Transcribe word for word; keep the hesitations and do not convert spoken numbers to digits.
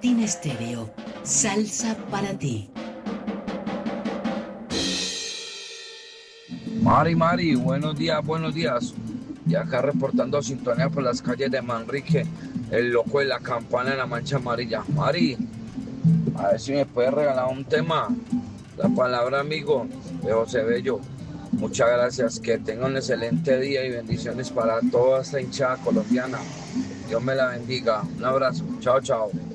Latina Estéreo, salsa para ti. Mari, Mari, buenos días, buenos días. Y acá reportando sintonía por las calles de Manrique, el loco de la campana de la mancha amarilla. Mari, a ver si me puedes regalar un tema. La palabra amigo de José Bello. Muchas gracias, que tenga un excelente día y bendiciones para toda esta hinchada colombiana. Dios me la bendiga. Un abrazo. Chao, chao.